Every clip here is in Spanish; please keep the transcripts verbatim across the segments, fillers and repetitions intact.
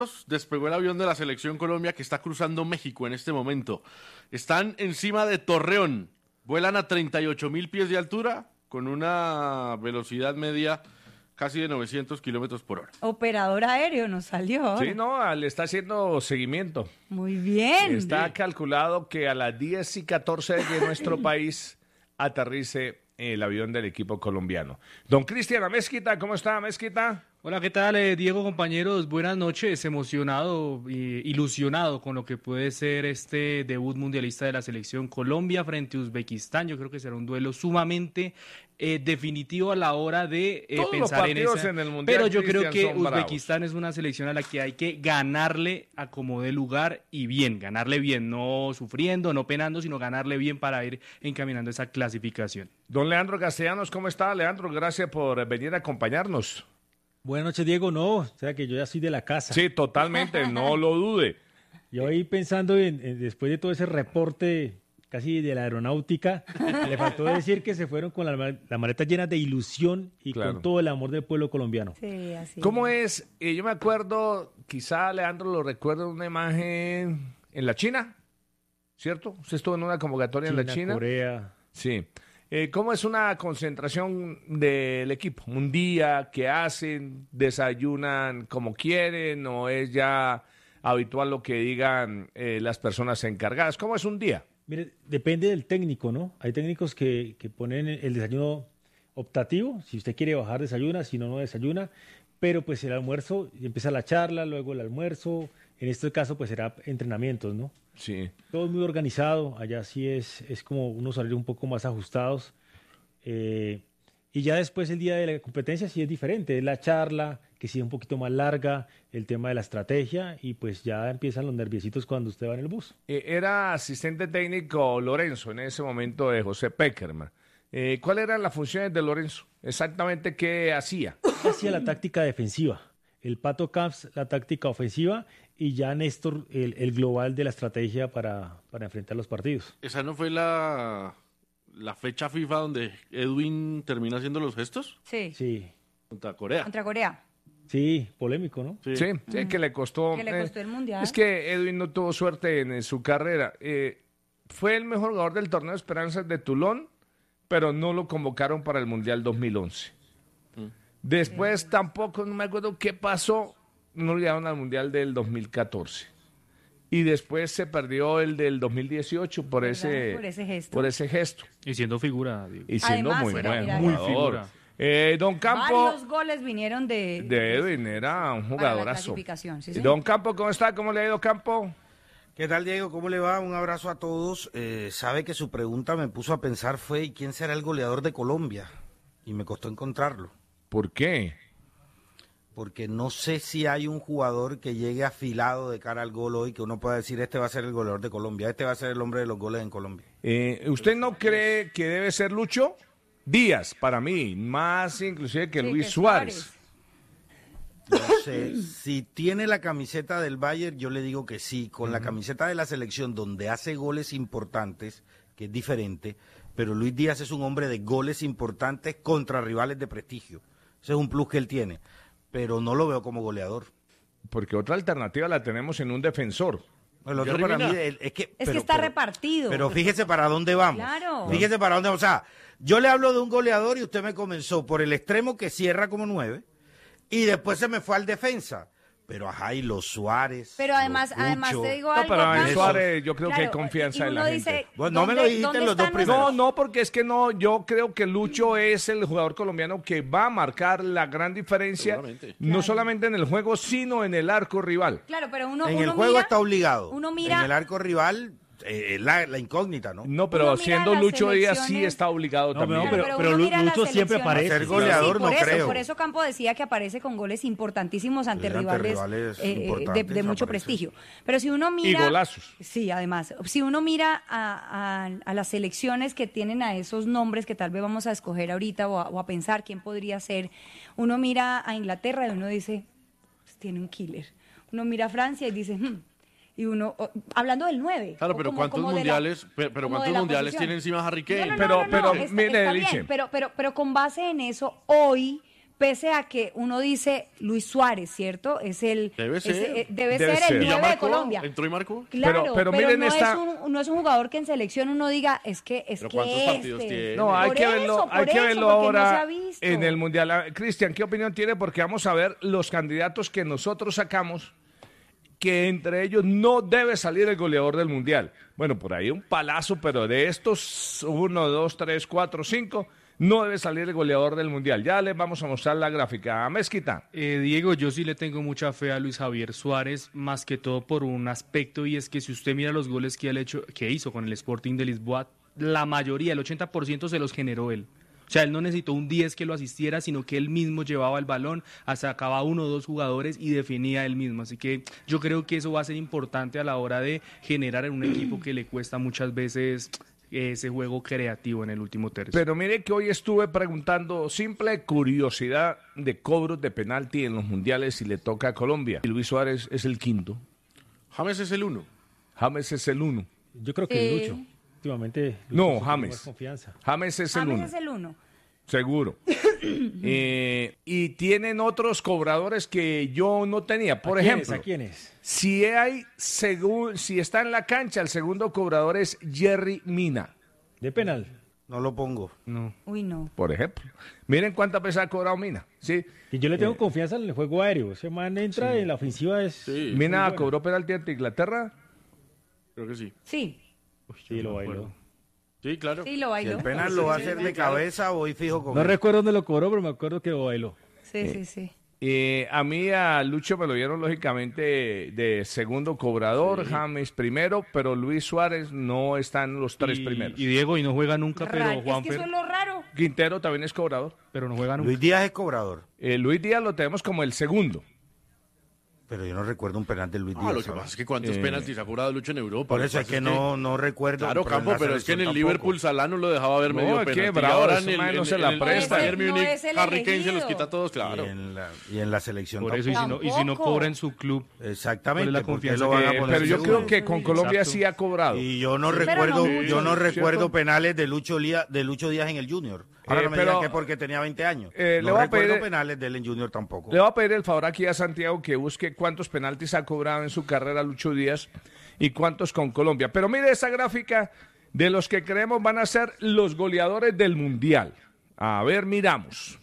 Despegó el avión de la Selección Colombia que está cruzando México en este momento. Están encima de Torreón. Vuelan a treinta y ocho mil pies de altura con una velocidad media casi de novecientos kilómetros por hora. Operador aéreo nos salió ahora. Sí, no, le está haciendo seguimiento. Muy bien. Está Sí. calculado que a las diez y catorce de nuestro país aterrice el avión del equipo colombiano. Don Cristian Amezquita, ¿cómo está, Amezquita? Hola, ¿qué tal, eh, Diego, compañeros? Buenas noches, emocionado e ilusionado con lo que puede ser este debut mundialista de la selección Colombia frente a Uzbekistán. Yo creo que será un duelo sumamente eh, definitivo a la hora de eh, Todos los pensar en partidos esa. en el Mundial, Pero yo creo Cristian, que son bravos. Uzbekistán es una selección a la que hay que ganarle a como dé lugar y bien, ganarle bien, no sufriendo, no penando, sino ganarle bien para ir encaminando esa clasificación. Don Leandro Castellanos, ¿cómo está, Leandro? Gracias por venir a acompañarnos. Buenas noches, Diego. No, o sea que yo ya soy de la casa. Sí, totalmente, no lo dude. Yo ahí pensando en, en- después de todo ese reporte casi de la aeronáutica, le faltó decir que se fueron con la, ma- la maleta llena de ilusión y Claro. con todo el amor del pueblo colombiano. Sí, así. ¿Cómo es? Eh, yo me acuerdo, quizá Leandro lo recuerda, una imagen en la China, ¿cierto? Usted estuvo en una convocatoria en la China. Corea. Sí. Eh, ¿Cómo es una concentración del equipo? ¿Un día que hacen? ¿Desayunan como quieren? ¿O es ya habitual lo que digan eh, las personas encargadas? ¿Cómo es un día? Mire, depende del técnico, ¿no? Hay técnicos que, que ponen el desayuno optativo. Si usted quiere bajar, desayuna. Si no, no desayuna. Pero pues el almuerzo, empieza la charla, luego el almuerzo. En este caso, pues será entrenamientos, ¿no? Sí. Todo muy organizado, allá sí es, es como unos horarios un poco más ajustados. eh, y ya después el día de la competencia sí es diferente, es la charla, que sí es un poquito más larga, el tema de la estrategia, y pues ya empiezan los nerviositos cuando usted va en el bus. Eh, era asistente técnico Lorenzo en ese momento de José Peckerman. Eh, ¿Cuáles eran las funciones de Lorenzo? Exactamente qué hacía. Hacía la táctica defensiva, el Pato Camps la táctica ofensiva, y ya Néstor el, el global de la estrategia para, para enfrentar los partidos. ¿Esa no fue la, la fecha FIFA donde Edwin termina haciendo los gestos? Sí. Sí, Contra Corea. Contra Corea. sí, polémico, ¿no? Sí, sí, que le costó. Que le costó el Mundial. Es que Edwin no tuvo suerte en, en su carrera. Eh, fue el mejor jugador del torneo de Esperanzas de Toulon, pero no lo convocaron para el Mundial dos mil once. Después tampoco, no me acuerdo qué pasó, no lo llevaron al Mundial del dos mil catorce. Y después se perdió el del dos mil dieciocho por ¿Verdad? ese, Por ese gesto. por ese gesto. Y siendo figura, Diego. Y siendo Además, muy era- buen era- Muy jugador. figura. Eh, Don Campo. Varios goles vinieron de, De Edwin, era un para la jugadorazo. clasificación, sí, sí. Don Campo, ¿cómo está? ¿Cómo le ha ido, Campo? ¿Qué tal, Diego? ¿Cómo le va? Un abrazo a todos. Eh, sabe que su pregunta me puso a pensar fue ¿y quién será el goleador de Colombia? Y me costó encontrarlo, ¿Por qué? porque no sé si hay un jugador que llegue afilado de cara al gol hoy que uno pueda decir este va a ser el goleador de Colombia, este va a ser el hombre de los goles en Colombia. Eh, ¿Usted no cree que debe ser Lucho Díaz, para mí, más inclusive que Sí, Luis que Suárez? No sé, si tiene la camiseta del Bayern, yo le digo que sí. Con la camiseta de la selección, donde hace goles importantes, que es diferente, pero Luis Díaz es un hombre de goles importantes contra rivales de prestigio. Ese es un plus que él tiene, pero no lo veo como goleador. Porque otra alternativa la tenemos en un defensor. El otro Jerry para Mina. mí es, es que... Es pero- que está pero- repartido. Pero fíjese para dónde vamos. Claro. Fíjese para dónde vamos. O sea, yo le hablo de un goleador y usted me comenzó por el extremo que cierra como nueve y después se me fue al defensa. Pero ajá, y los Suárez. Pero además, los además Pucho. te digo No, algo. pero en Campos. Suárez yo creo que hay Claro, confianza y en uno la dice, gente. Bueno, no me lo ¿dónde- dijiste dónde en los están dos primeros. nuestros- No, no, porque es que no, yo creo que Lucho es el jugador colombiano que va a marcar la gran diferencia, Seguramente. no Claro. solamente en el juego, sino en el arco rival. Claro, pero uno, En uno el juego mira, está obligado. Uno mira, En el arco rival, eh, la, la incógnita, ¿no? No, pero Uno mira siendo las Lucho Díaz sí selecciones- está obligado No, también. no, Claro, pero- uno pero mira Lucho las siempre selecciones. aparece. Ser Sí, sí, goleador por no eso, creo. Por eso Campo decía que aparece con goles importantísimos ante Sí, ante rivales, rivales eh, de, importantes de mucho aparece. prestigio. Pero si uno mira... golazos. Sí, además. Si uno mira a, a- a las selecciones que tienen a esos nombres que tal vez vamos a escoger ahorita o a, o a pensar quién podría ser, uno mira a Inglaterra y uno dice, pues, tiene un killer. Uno mira a Francia y dice, hmm. Y uno, o- hablando del nueve. Claro, o pero como- ¿cuántos como de la- mundiales, pero, pero como de cuántos la mundiales posición. tiene encima Harry Kane? No, no, Pero- no, no, pero, está- mire, está Eliche. bien, pero, pero, pero con base en eso, hoy pese a que uno dice Luis Suárez, ¿cierto? Es el Debe es- ser. eh, debe Debe ser ser. el ¿Y ya nueve de marcó? Colombia. ¿Entró y marcó? Claro, Pero- pero, pero miren no, esta- es un, no es un jugador que en selección uno diga, es que es ¿Pero que cuántos este. partidos tiene? No, hay Por que eso, verlo, por hay que eso, verlo porque no ahora se ha visto. en el Mundial. Ah, Cristian, ¿qué opinión tiene? Porque vamos a ver los candidatos que nosotros sacamos, que entre ellos no debe salir el goleador del Mundial. Bueno, por ahí un palazo, pero de estos, uno, dos, tres, cuatro, cinco, no debe salir el goleador del Mundial. Ya les vamos a mostrar la gráfica. Mezquita. Eh, Diego, yo sí le tengo mucha fe a Luis Javier Suárez, más que todo por un aspecto, y es que si usted mira los goles que, él hecho, que hizo con el Sporting de Lisboa, la mayoría, el ochenta por ciento se los generó él. O sea, él no necesitó un diez que lo asistiera, sino que él mismo llevaba el balón, sacaba uno o dos jugadores y definía él mismo. Así que yo creo que eso va a ser importante a la hora de generar en un equipo que le cuesta muchas veces ese juego creativo en el último tercio. Pero mire que hoy estuve preguntando, simple curiosidad de cobros de penalti en los mundiales si le toca a Colombia. Y Luis Suárez es el quinto, James es el uno. James es el uno. Yo creo que Sí. Lucho. Últimamente. Lucho No, sí tiene James. más confianza. James es el James uno. es el uno. Seguro. Eh, y tienen otros cobradores que yo no tenía. Por ¿A quiénes? ejemplo, ¿A quiénes? si hay segu- si está en la cancha, el segundo cobrador es Jerry Mina, De penal. No lo pongo. No. Uy, no. por ejemplo. Miren cuántas veces ha cobrado Mina. Sí. Y yo le Eh. tengo confianza en el juego aéreo. Ese man entra en la ofensiva. Es, Sí. Mina bueno. cobró penalti ante Inglaterra. Creo que sí. Sí, Sí, lo bailó. Sí, claro. sí lo Si bailó. el penal lo va a hacer de cabeza, voy fijo con No él. recuerdo dónde lo cobró, pero me acuerdo que lo bailó. Sí, sí, sí. Eh, a mí, a Lucho me lo dieron lógicamente de segundo cobrador, James primero, pero Luis Suárez no está en los tres y, primeros. y Diego, y no juega nunca, pero Ra- es que Juanfer, eso es lo raro. Quintero también es cobrador. pero no juega nunca. Luis Díaz es cobrador, Eh, Luis Díaz lo tenemos como el segundo. pero yo no recuerdo un penal de Luis Ah, Díaz. lo que ¿sabes? pasa es que cuántos Eh, penaltis ha cobrado Lucho en Europa. Por Lo eso es pasa que no, no recuerdo. Claro, en Campo, la pero es que en el selección Liverpool tampoco. Salano lo dejaba ver No, medio es que penalti. bravo, y ahora ese en el, man no en- se la en el presta. Bayern No es el- Múnich, no es el Harry Kane se los elegido. quita a todos, Y claro. en la, y en la selección Por eso, y si, no, y si no Tampoco. cobra en su club, Exactamente. ¿Cuál es la porque confianza lo van a Eh, poner pero yo seguro. creo que con Colombia Exacto. sí ha cobrado. Y yo no Pero recuerdo, no yo no mucho, recuerdo ¿cierto? penales de Lucho, Lía- de Lucho Díaz en el Junior. Ahora Eh, no me pero- digan que porque tenía veinte años. Eh, le no voy a recuerdo pedir- penales de él en Junior tampoco. Le voy a pedir el favor aquí a Santiago que busque cuántos penaltis ha cobrado en su carrera Lucho Díaz y cuántos con Colombia. Pero mire esa gráfica de los que creemos van a ser los goleadores del Mundial. A ver, miramos.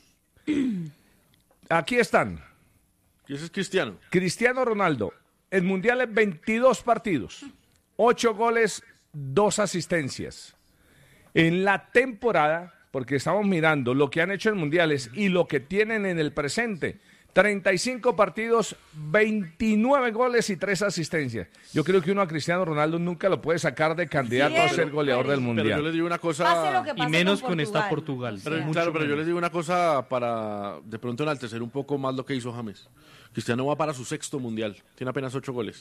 Aquí están. Y ese es Cristiano. Cristiano Ronaldo, en mundiales veintidós partidos, ocho goles, dos asistencias. En la temporada, porque estamos mirando lo que han hecho en mundiales y lo que tienen en el presente, treinta y cinco partidos, veintinueve goles y tres asistencias. Yo creo que uno a Cristiano Ronaldo nunca lo puede sacar de candidato a Bien, ser goleador del pero yo Pero yo mundial. les digo una cosa. Pase lo que y pase menos con, con esta Portugal. Pero, O sea, Mucho claro, pero yo menos. les digo una cosa para de pronto enaltecer un poco más lo que hizo James. Cristiano va para su sexto mundial. Tiene apenas ocho goles.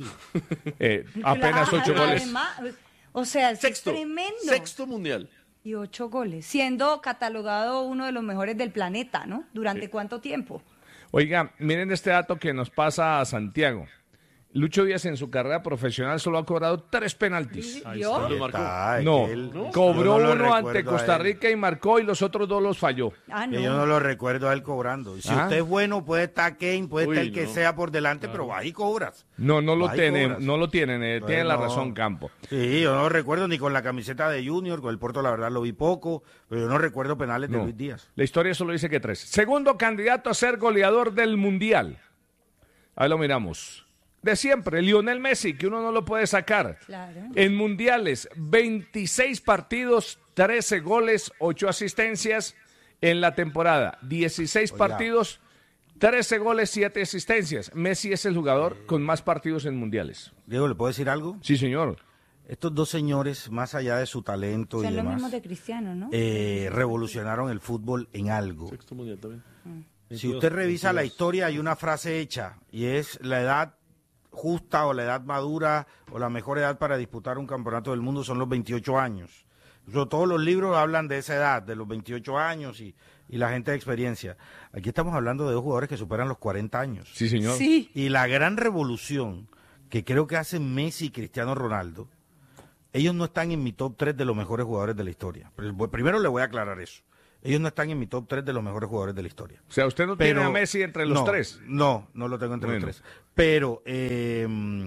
Eh, apenas ocho Claro, goles. además, o sea, es Sexto. tremendo. Sexto mundial. Y ocho goles, siendo catalogado uno de los mejores del planeta, ¿no? ¿Durante cuánto tiempo? Oiga, miren este dato que nos pasa a Santiago. Lucho Díaz en su carrera profesional solo ha cobrado tres penaltis. Ahí ¿Yo? Lo marcó. Está, es No, que él- cobró yo no lo uno ante recuerdo a Costa él. Rica y marcó y los otros dos los falló. Ah, Que yo no no. lo recuerdo a él cobrando. Y si Ah. usted es bueno, puede estar Kane, puede Uy, estar el que no. sea por delante, pero va y cobras. No, no lo Va y tienen, cobras. no lo tienen, eh, tiene la No. razón Campo. Sí, yo no lo recuerdo ni con la camiseta de Junior, con el Porto la verdad lo vi poco, pero yo no recuerdo penales de No. Luis Díaz. La historia solo dice que tres. Segundo candidato a ser goleador del Mundial. Ahí lo miramos. De siempre, Lionel Messi, que uno no lo puede sacar. Claro. En mundiales, veintiséis partidos, trece goles, ocho asistencias en la temporada. dieciséis Oiga. partidos, trece goles, siete asistencias. Messi es el jugador con más partidos en mundiales. Diego, ¿le puedo decir algo? Sí, señor. Estos dos señores, más allá de su talento Son y los demás, mismos de Cristiano, ¿no? eh, revolucionaron el fútbol en algo. Sexto mundial también. Si usted revisa la historia, hay una frase hecha, y es la edad justa o la edad madura o la mejor edad para disputar un campeonato del mundo son los veintiocho años. Eso, todos los libros hablan de esa edad, de los veintiocho años y, y la gente de experiencia. Aquí estamos hablando de dos jugadores que superan los cuarenta años. Sí, señor. Sí. Y la gran revolución que creo que hacen Messi y Cristiano Ronaldo, ellos no están en mi top tres de los mejores jugadores de la historia. Pero, bueno, primero le voy a aclarar eso. ellos no están en mi top tres de los mejores jugadores de la historia. O sea, usted no Pero, tiene a Messi entre los no, tres. No, no lo tengo entre Bueno. los tres. Pero eh,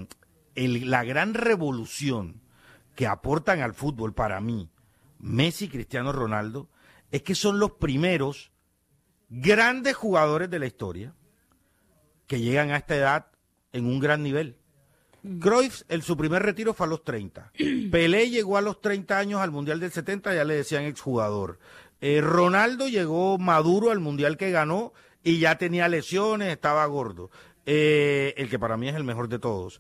el- la gran revolución que aportan al fútbol para mí, Messi y Cristiano Ronaldo, es que son los primeros grandes jugadores de la historia que llegan a esta edad en un gran nivel. Cruyff, el, su primer retiro fue a los treinta. Pelé llegó a los treinta años al Mundial del setenta, ya le decían exjugador. Eh, Ronaldo llegó maduro al Mundial que ganó y ya tenía lesiones, estaba gordo. Eh, el que para mí es el mejor de todos.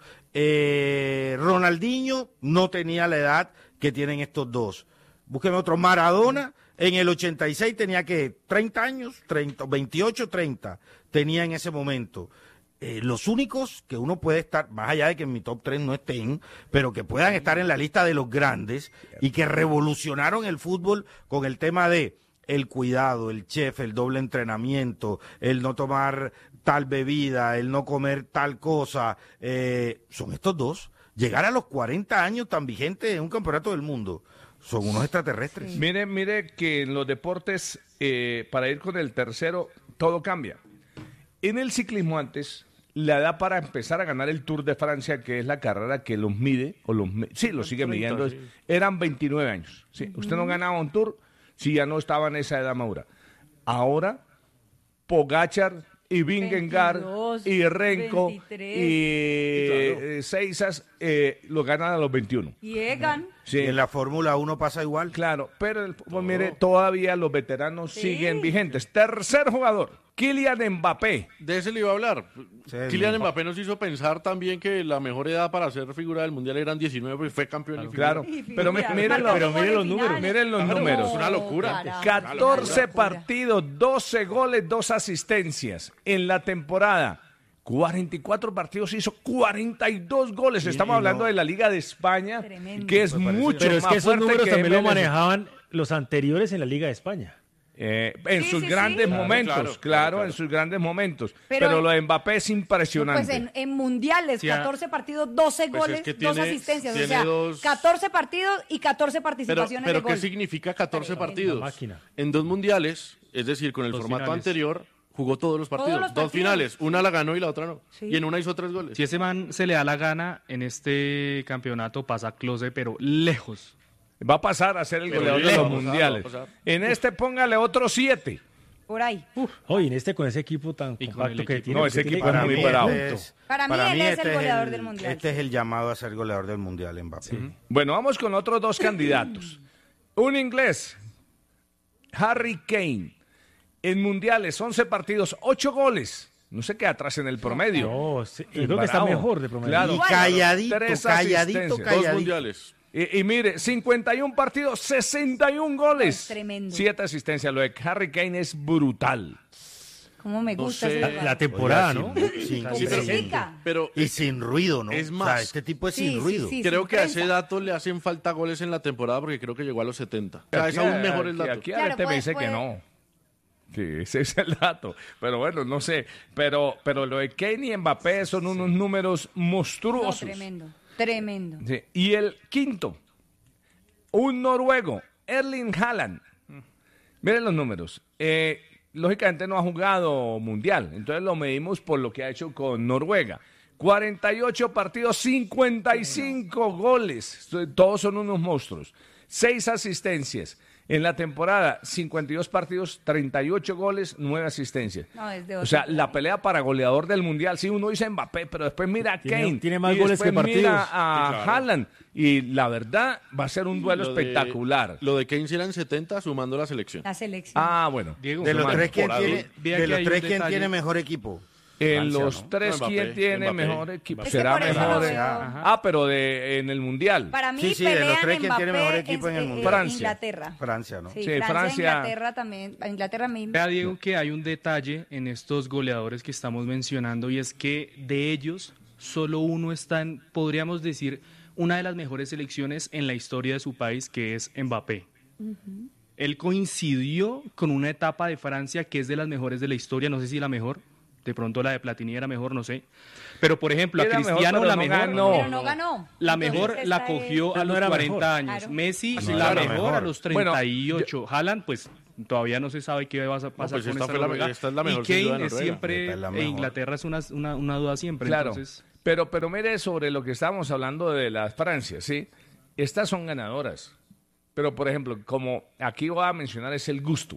Eh, Ronaldinho no tenía la edad que tienen estos dos. Búsqueme otro. Maradona en el ochenta y seis tenía que treinta años, treinta, veintiocho, treinta tenía en ese momento. Eh, los únicos que uno puede estar, más allá de que en mi top tres no estén, pero que puedan estar en la lista de los grandes y que revolucionaron el fútbol con el tema de el cuidado, el chef, el doble entrenamiento, el no tomar tal bebida, el no comer tal cosa, eh, son estos dos. Llegar a los cuarenta años tan vigentes en un campeonato del mundo, son unos extraterrestres. Mire, mire que en los deportes, eh, para ir con el tercero, todo cambia. En el ciclismo antes, la edad para empezar a ganar el Tour de Francia, que es la carrera que los mide, o los mi- sí, los sigue midiendo, es- eran veintinueve años. Sí, usted no ganaba un Tour si ya no estaba en esa edad madura. Ahora, Pogacar y Vingegaard veintidós, y Renko veintitrés. y eh, Seizas eh, lo ganan a los veintiuno. Y Egan. Sí. Y en la Fórmula uno pasa igual. Claro, pero el fútbol, mire, todavía los veteranos Sí. siguen vigentes. Tercer jugador, Kylian Mbappé. De ese le iba a hablar. Sí, Kylian no. Mbappé nos hizo pensar también que la mejor edad para ser figura del Mundial eran diecinueve, porque fue campeón en figura. Claro, pero mi- Mira, miren, marcó los- pero miren los goles números, finales. miren los Claro. números. Es una locura. Carajo, catorce una locura. partidos, doce goles, dos asistencias en la temporada. cuarenta y cuatro partidos, hizo cuarenta y dos goles. Estamos y hablando no- de la Liga de España, Tremendo. que es Me parece- mucho Pero es más que esos fuerte números que también lo M L S. manejaban los anteriores en la Liga de España. Eh, en Sí, sus sí, grandes sí. momentos, Claro, claro, claro, claro. en sus grandes momentos. Pero, Pero- lo de Mbappé es impresionante. Pues en, en mundiales, Sí, ah. catorce partidos, doce Pues es goles, que dos tiene- asistencias. O tiene sea, dos- catorce partidos y catorce Pero, participaciones pero de ¿qué gol. significa catorce Tremendo. partidos? La máquina. En dos mundiales, es decir, con el Dos formato finales. anterior, jugó todos los partidos. los Dos partidos. finales, una la ganó y la otra no. Sí. Y en una hizo tres goles. Si ese man se le da la gana en este campeonato, pasa a Klose, pero lejos. Va a pasar a ser el Pero goleador de lejos, los va a pasar, mundiales. va a pasar. En este póngale otros siete. Por ahí. Oye, en este con ese equipo tan Y con compacto el que equipo. tiene. No, porque ese tiene equipo que es ganar muy por bravo. punto. es- Para mí él es el este goleador el- del Mundial, Este sí. es el llamado a ser goleador del Mundial, Mbappé. Bueno, vamos con otros dos candidatos. Un inglés, Harry Kane. En mundiales, once partidos, ocho goles. No se queda atrás en el promedio. No, sí, yo Es creo que está bravo. mejor de promedio. Claro. Y Igual. calladito, Tres calladito, asistencias. Dos calladito. mundiales. Y, y mire, cincuenta y uno partidos, sesenta y un goles. Es tremendo. Siete asistencias. Lo de Harry Kane es brutal. Cómo me No gusta sé. ese La, jugador. la temporada, Oiga, ¿no? sin- sin- Con Sí, pero- Benfica. Pero Y sin ruido, ¿no? Es O sea, más. este tipo es Sí, sin sí, ruido. sí. creo sin que a ese prensa. dato le hacen falta goles en la temporada porque creo que llegó a los setenta. Cada vez Aquí- aún mejor el aquí- dato. Aquí Claro, Arete me puede- dice que puede. no. Sí, ese es el dato. Pero bueno, no sé. Pero, pero lo de Kane y Mbappé son unos números No, monstruosos. tremendo. Tremendo. Sí. Y el quinto, un noruego, Erling Haaland. Miren los números. Eh, lógicamente no ha jugado mundial, entonces lo medimos por lo que ha hecho con Noruega. cuarenta y ocho partidos, cincuenta y cinco goles. Todos son unos monstruos. Seis asistencias. En la temporada, cincuenta y dos partidos, treinta y ocho goles, nueve asistencias. No, es de O otro sea, planeta. la pelea para goleador del mundial. Sí, uno dice Mbappé, pero después mira a Tiene- Kane. tiene más y goles después que partidos. mira a Sí, claro. Haaland. Y la verdad, va a ser un duelo Lo de- espectacular. Lo de Kane eran setenta sumando la selección. La selección. Ah, bueno. Diego, De los Sumando. tres, ¿quién temporada. tiene, Vea de que los hay un tres, ¿quién detalle. tiene mejor equipo? En Francia, los ¿no? tres, No, Mbappé, ¿quién tiene Mbappé. mejor equipo? Es que ¿Será por eso mejor? lo eh? veo. Ajá. Ah, pero de en el mundial. Para mí, Sí, sí, de los pelean tres, ¿quién tiene Mbappé mejor equipo en el eh, mundo? Francia. Inglaterra. Francia, ¿no? Sí, Sí, Francia, Francia. Inglaterra también. Inglaterra me... Vea, Diego, que hay un detalle en estos goleadores que estamos mencionando y es que de ellos solo uno está en, podríamos decir, una de las mejores selecciones en la historia de su país, que es Mbappé. Él coincidió con una etapa de Francia que es de las mejores de la historia, no sé si la mejor, de pronto la de Platini era mejor, no sé. Pero, por ejemplo, a Era mejor, Cristiano pero la no mejor... ganó. Pero no ganó. La Entonces, mejor esta la es- cogió a Pero no los era cuarenta mejor. años. Claro. Messi Ah, no la era mejor, mejor. a los Bueno, treinta y ocho. Haaland, pues todavía no se sabe qué va a pasar pues con esta esta fue la- Noruega. esta es la mejor, y sin duda, Kane es Noruega. siempre, Esta es la e mejor. Inglaterra es una, una, una duda siempre. Claro, Entonces, pero, pero mire sobre lo que estábamos hablando de las Francia, ¿sí? Estas son ganadoras. Pero, por ejemplo, como aquí voy a mencionar es el gusto.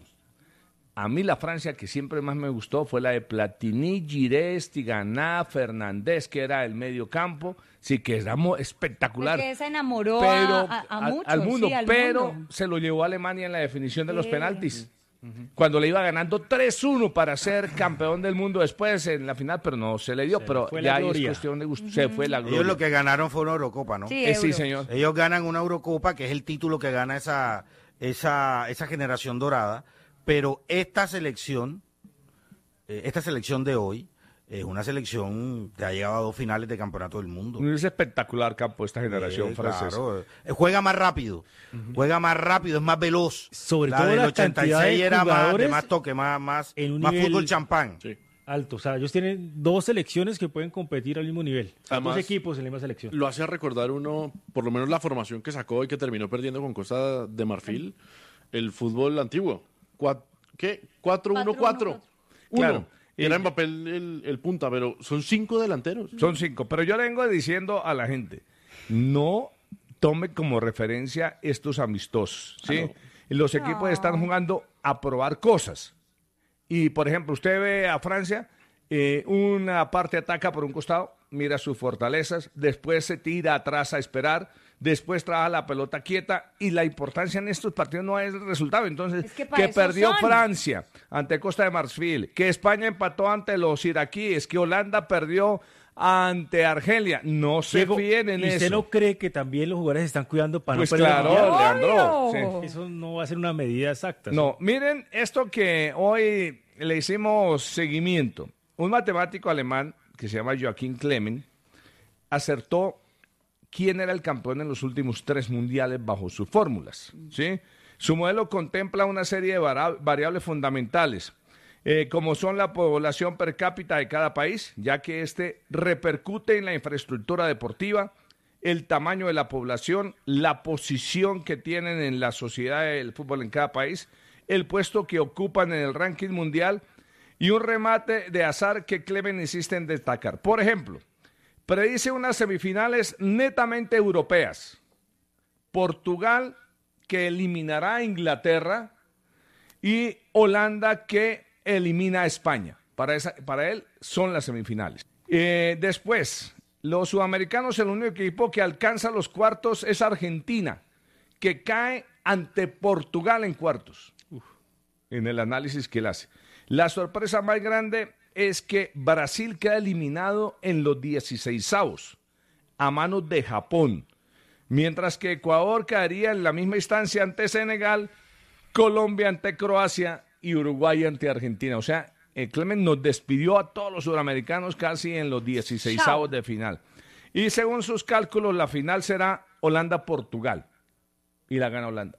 A mí la Francia que siempre más me gustó fue la de Platini, Giroud, Tigana, Fernández, que era el medio campo. Sí, que era mo- espectacular. Porque esa enamoró pero, a, a- a al- muchos, al mundo, sí, al pero mundo. se lo llevó a Alemania en la definición de los Sí. penaltis. Cuando le iba ganando tres uno para ser campeón del mundo después en la final, pero no se le dio. Se le pero fue ya la ahí es gloria. cuestión de gusto. Se fue la gloria. Ellos lo que ganaron fue una Eurocopa, ¿no? Sí, Eh, sí, Euro. señor. Ellos ganan una Eurocopa, que es el título que gana esa, esa, esa generación dorada, pero esta selección, eh, esta selección de hoy, es una selección que ha llegado a dos finales de campeonato del mundo. Es espectacular campo esta generación Eh, francesa. claro. Eh, Juega más rápido, juega más rápido, es más veloz. Sobre la todo del la ochenta y cantidad seis de era más, de jugadores más toque, más, más, en un más nivel- fútbol champán. Sí. Alto. O sea, ellos tienen dos selecciones que pueden competir al mismo nivel. O sea, Además, dos equipos en la misma selección. Lo hace recordar uno, por lo menos la formación que sacó y que terminó perdiendo con Costa de Marfil, el fútbol antiguo. Cua- ¿Qué? cuatro uno cuatro. Claro. Era Mbappé el, el- el punta, pero son cinco delanteros. Son cinco. Pero yo le vengo diciendo a la gente, no tome como referencia estos amistosos. ¿sí? Ah, Los equipos están jugando a probar cosas. Y, por ejemplo, usted ve a Francia, eh, una parte ataca por un costado, mira sus fortalezas, después se tira atrás a esperar, después trabaja la pelota quieta y la importancia en estos partidos no es el resultado. Entonces, Es que para que eso perdió son. Francia ante Costa de Marfil, que España empató ante los iraquíes, que Holanda perdió ante Argelia. No se Diego, fíen en ¿y usted eso. no cree que también los jugadores se están cuidando para Pues no perder el claro, mundial? Leandro. Obvio. sí. Eso no va a ser una medida exacta. ¿sí? No, miren esto que hoy le hicimos seguimiento. Un matemático alemán que se llama Joachim Klemen acertó quién era el campeón en los últimos tres mundiales bajo sus fórmulas. ¿sí? Su modelo contempla una serie de vara- variables fundamentales, eh, como son la población per cápita de cada país, ya que este repercute en la infraestructura deportiva, el tamaño de la población, la posición que tienen en la sociedad del fútbol en cada país, el puesto que ocupan en el ranking mundial y un remate de azar que Clemen insiste en destacar. Por ejemplo, predice unas semifinales netamente europeas. Portugal que eliminará a Inglaterra y Holanda que elimina a España. Para, esa, para él son las semifinales. Eh, después, los sudamericanos, el único equipo que alcanza los cuartos es Argentina, que cae ante Portugal en cuartos. Uf, en el análisis que él hace. La sorpresa más grande es que Brasil queda eliminado en los dieciseisavos a manos de Japón, mientras que Ecuador caería en la misma instancia ante Senegal, Colombia ante Croacia y Uruguay ante Argentina. O sea, el Clemen nos despidió a todos los sudamericanos casi en los dieciseisavos de final. Y según sus cálculos, la final será Holanda-Portugal. Y la gana Holanda.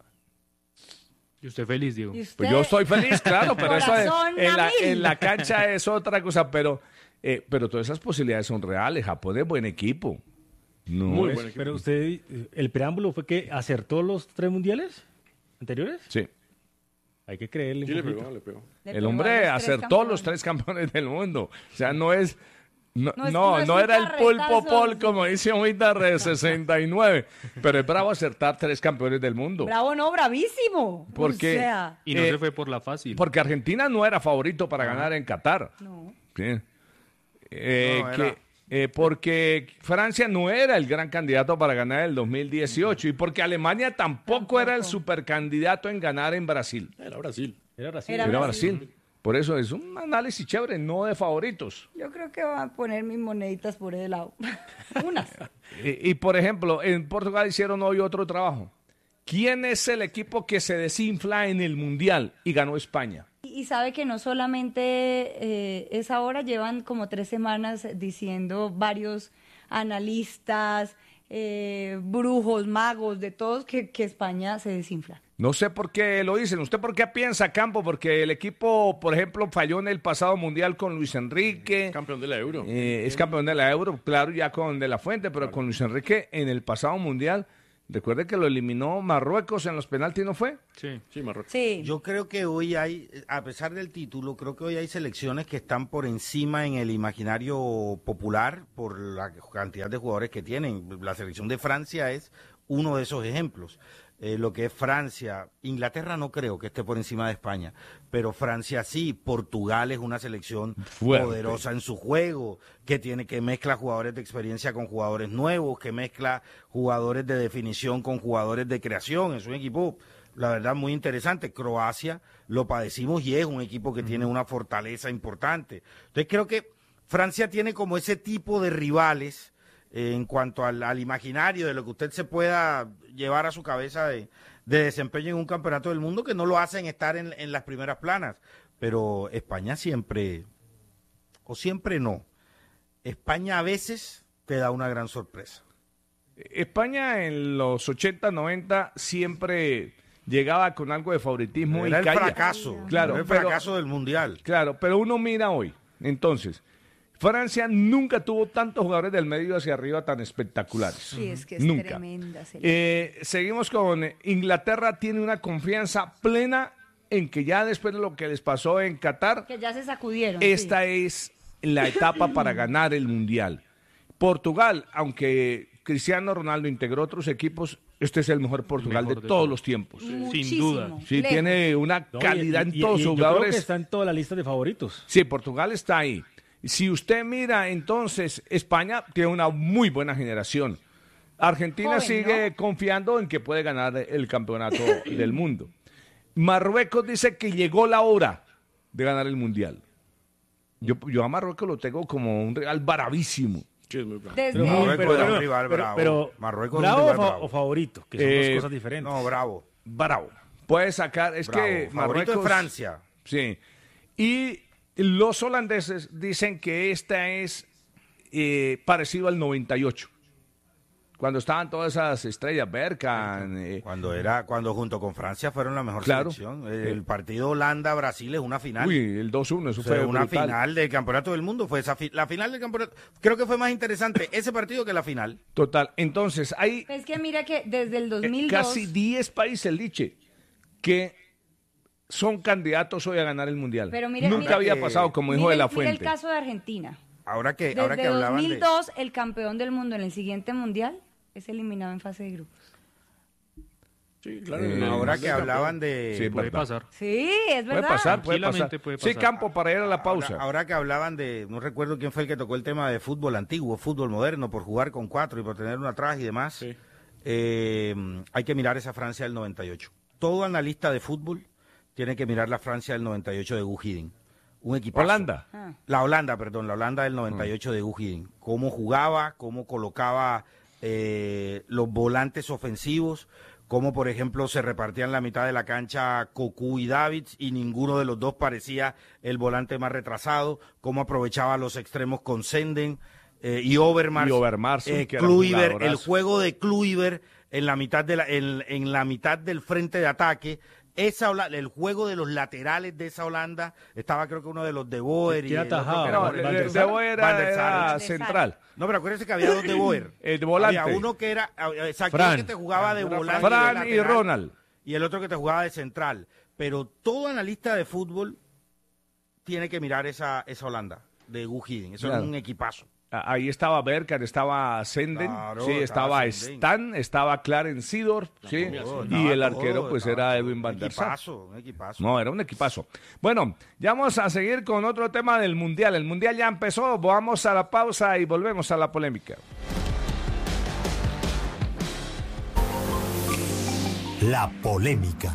y usted feliz, Diego. ¿Y usted? Pues yo estoy feliz, claro, pero eso es- Corazón en, a la, mil. en la cancha es otra cosa, pero, eh, pero todas esas posibilidades son reales. Japón es buen equipo. No Muy es- buen equipo. Pero usted, eh, el preámbulo fue que acertó los tres mundiales anteriores. Sí. Hay que creerle Sí, un le poquito. pegó, le pegó. Le El pegó a hombre los tres acertó campeones. los tres campeones del mundo. O sea, no es... No, No es- no, no es no un era el pulpo carretazo. pol, como dice ahorita, de sesenta y nueve. Pero es bravo acertar tres campeones del mundo. Bravo, no, bravísimo. Porque- O sea, Y no Eh, se fue por la fácil. Porque Argentina no era favorito para ganar en Qatar. no. Sí. Eh, No, era- que, eh, porque Francia no era el gran candidato para ganar el dos mil dieciocho y porque Alemania tampoco, era el supercandidato en ganar en Brasil. Era Brasil. Era Brasil. Era Era Brasil. Brasil. Por eso es un análisis chévere, no de favoritos. Yo creo que van a poner mis moneditas por ese lado. Unas. Y, y, por ejemplo, en Portugal hicieron hoy otro trabajo. ¿Quién es el equipo que se desinfla en el Mundial y ganó España? Y sabe que no solamente eh, es ahora, llevan como tres semanas diciendo varios analistas, eh, brujos, magos, de todos, que, que España se desinfla. No sé por qué lo dicen. ¿Usted por qué piensa, Campo? Porque el equipo, por ejemplo, falló en el pasado Mundial con Luis Enrique. Campeón de la Euro. Eh, es campeón de la Euro, claro, ya con De La Fuente, pero con Luis Enrique en el pasado Mundial Recuerde que lo eliminó Marruecos en los penaltis, ¿no fue? Sí. Sí, Marruecos. Sí. Yo creo que hoy hay, a pesar del título, creo que hoy hay selecciones que están por encima en el imaginario popular por la cantidad de jugadores que tienen. La selección de Francia es uno de esos ejemplos. Eh, lo que es Francia, Inglaterra no creo que esté por encima de España, pero Francia sí. Portugal es una selección Fuerte. poderosa en su juego, que tiene que mezcla jugadores de experiencia con jugadores nuevos, que mezcla jugadores de definición con jugadores de creación. Es un equipo, la verdad, muy interesante. Croacia lo padecimos y es un equipo que tiene una fortaleza importante. Entonces creo que Francia tiene como ese tipo de rivales eh, en cuanto al, al imaginario de lo que usted se pueda llevar a su cabeza de, de desempeño en un campeonato del mundo, que no lo hacen estar en, en las primeras planas. Pero España siempre, o siempre no, España a veces te da una gran sorpresa. España en los ochenta, noventa siempre llegaba con algo de favoritismo. Era y el caía. fracaso, Claro, era el pero- fracaso del Mundial. Claro, pero uno mira hoy, entonces, Francia nunca tuvo tantos jugadores del medio hacia arriba tan espectaculares. Sí, es que es Nunca. tremenda selección. Eh, seguimos con eh, Inglaterra, tiene una confianza plena en que ya después de lo que les pasó en Qatar, Que ya se sacudieron. esta es la etapa para ganar el Mundial. Portugal, aunque Cristiano Ronaldo integró otros equipos, este es el mejor Portugal Mejor de, de todos todos. los tiempos. Sí. Sin duda. Muchísimo. Sí, Lejos. tiene una No, y- calidad y- en y- todos y sus yo creo jugadores. que está en toda la lista de favoritos. Sí, Portugal está ahí. Si usted mira, entonces, España tiene una muy buena generación. Argentina Joven, sigue ¿no? confiando en que puede ganar el campeonato del mundo. Marruecos dice que llegó la hora de ganar el Mundial. Yo, yo a Marruecos lo tengo como un real bravísimo. Sí, es muy bravo. Desde- Pero, Marruecos pero- era un pero- rival pero- bravo. pero- Marruecos era un ¿bravo o, rival fa- bravo. o favorito? Que son Eh, dos cosas diferentes. No, bravo. Bravo. Puede sacar, es bravo. que Favorito Marruecos... es Francia. Sí. Y los holandeses dicen que esta es eh, parecido al noventa y ocho. Cuando estaban todas esas estrellas, Bergkamp, eh, Cuando era, cuando junto con Francia fueron la mejor Claro. selección. El partido Holanda-Brasil es una final. uy, el dos uno, eso O sea, fue una brutal. final del campeonato del mundo. Fue esa fi- la final del campeonato. Creo que fue más interesante ese partido que la final. Total. Entonces, hay Es que mira que desde el dos eh, mil dos... casi diez países, Liche, que son candidatos hoy a ganar el Mundial. Pero mire- Nunca mire había que- pasado, como dijo mire- de la mire el Fuente. caso de Argentina. Ahora que, ahora que Desde hablaban de. dos mil dos, el campeón del mundo en el siguiente mundial es eliminado en fase de grupos. Sí, claro. Eh, No, Ahora no, que no, hablaban de. Sí, Puede verdad. pasar. Sí, es Puede verdad. pasar, puede pasar. Tranquilamente puede Sí, pasar. Campo, para ir a la pausa. Ahora, ahora que hablaban de, no recuerdo quién fue el que tocó el tema de fútbol antiguo, fútbol moderno, por jugar con cuatro y por tener una atrás y demás, Sí. eh, hay que mirar esa Francia del noventa y ocho. Todo analista de fútbol tiene que mirar la Francia del noventa y ocho de Gu Hiddink. Un equipo. Holanda. Ah. La Holanda, perdón, la Holanda del noventa y ocho de Gu Hiddink. Cómo jugaba, cómo colocaba eh, los volantes ofensivos, cómo, por ejemplo, se repartían la mitad de la cancha Cocu y Davids y ninguno de los dos parecía el volante más retrasado, cómo aprovechaba los extremos con Senden eh, y Overmars. Y Overmars, eh, que era un Kluivert, el jugadorazo. juego de Kluivert en la mitad de la, en, en la mitad del frente de ataque. Esa Hola- el juego de los laterales de esa Holanda, estaba creo que uno de los de Boer. y ¿Quién el otro atajaba? que era- No, Van de, der de Sar. Boer Van der era, Sar. era Van der Sar. central. No, pero acuérdense que había dos de Boer. El volante. Había uno que era, exacto, Fran. uno que te jugaba de volante. Fran de y lateral, Ronald. Y el otro que te jugaba de central. Pero todo analista de fútbol tiene que mirar esa, esa Holanda de Gu Hiddink. Eso Claro. es un equipazo. Ah, Ahí estaba Bergkamp, estaba Senden, Claro, sí, estaba estaba Senden. Stan, estaba Clarence Seedorf, sí, Todo, y estaba el todo, arquero pues estaba era todo. Edwin van der Sar. Un equipazo, un equipazo. No, era un equipazo. Bueno, ya vamos a seguir con otro tema del Mundial. El Mundial ya empezó, vamos a la pausa y volvemos a la polémica. La polémica.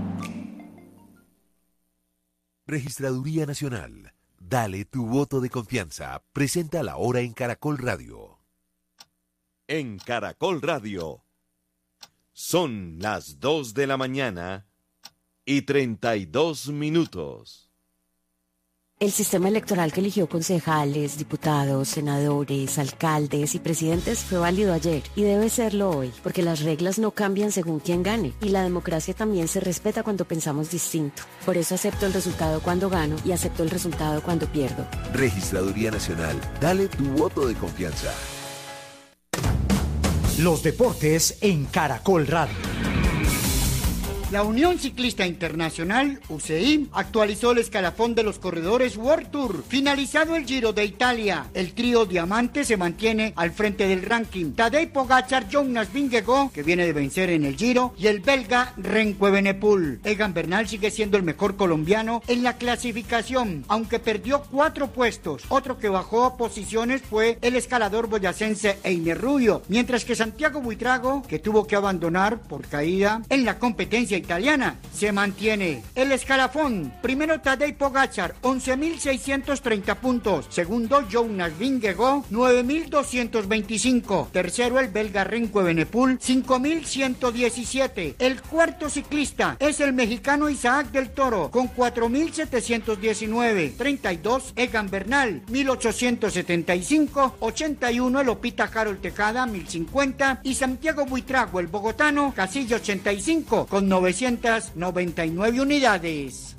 Registraduría Nacional. Dale tu voto de confianza. Presenta la hora en Caracol Radio. En Caracol Radio. Son las dos de la mañana y treinta y dos minutos. El sistema electoral que eligió concejales, diputados, senadores, alcaldes y presidentes fue válido ayer y debe serlo hoy, porque las reglas no cambian según quién gane y la democracia también se respeta cuando pensamos distinto. Por eso acepto el resultado cuando gano y acepto el resultado cuando pierdo. Registraduría Nacional. Dale tu voto de confianza. Los deportes en Caracol Radio. La Unión Ciclista Internacional, U C I, actualizó el escalafón de los corredores World Tour. Finalizado el Giro de Italia, el trío Diamante se mantiene al frente del ranking. Tadej Pogačar, Jonas Vingegaard, que viene de vencer en el Giro, y el belga Remco Evenepoel. Egan Bernal sigue siendo el mejor colombiano en la clasificación, aunque perdió cuatro puestos. Otro que bajó a posiciones fue el escalador boyacense Einer Rubio, mientras que Santiago Buitrago, que tuvo que abandonar por caída en la competencia italiana, se mantiene. El escalafón: primero Tadej Pogačar, once mil seiscientos treinta puntos. Segundo Jonas Vingegaard, nueve mil doscientos veinticinco. Tercero el belga Remco Evenepoel, cinco mil ciento diecisiete. El cuarto ciclista es el mexicano Isaac del Toro, con cuatro mil setecientos diecinueve. treinta y dos Egan Bernal, mil ochocientos setenta y cinco. ochenta y uno el Opita Harold Tejada, mil cincuenta. Y Santiago Buitrago, el bogotano, casilla ochenta y cinco, con novecientos noventa y nueve unidades.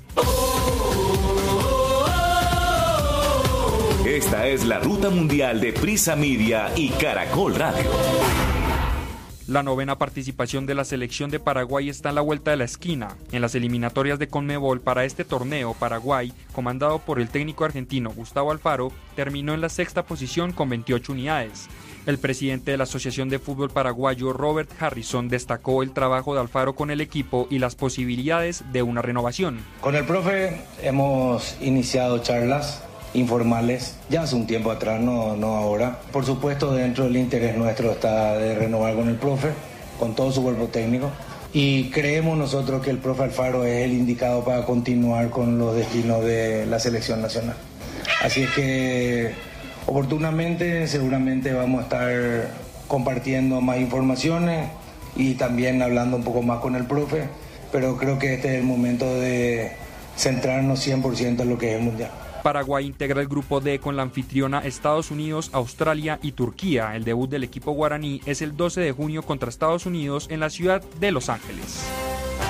Esta es la ruta mundial de Prisa Media y Caracol Radio. La novena participación de la selección de Paraguay está en la vuelta de la esquina. En las eliminatorias de Conmebol para este torneo, Paraguay, comandado por el técnico argentino Gustavo Alfaro, terminó en la sexta posición con veintiocho unidades. El presidente de la Asociación de Fútbol Paraguayo, Robert Harrison, destacó el trabajo de Alfaro con el equipo y las posibilidades de una renovación. Con el profe hemos iniciado charlas informales ya hace un tiempo atrás, no, no ahora. Por supuesto, dentro del interés nuestro está de renovar con el profe, con todo su cuerpo técnico. Y creemos nosotros que el profe Alfaro es el indicado para continuar con los destinos de la selección nacional. Así es que oportunamente seguramente vamos a estar compartiendo más informaciones y también hablando un poco más con el profe, pero creo que este es el momento de centrarnos cien por ciento en lo que es el Mundial. Paraguay integra el grupo D con la anfitriona Estados Unidos, Australia y Turquía. El debut del equipo guaraní es el doce de junio contra Estados Unidos en la ciudad de Los Ángeles.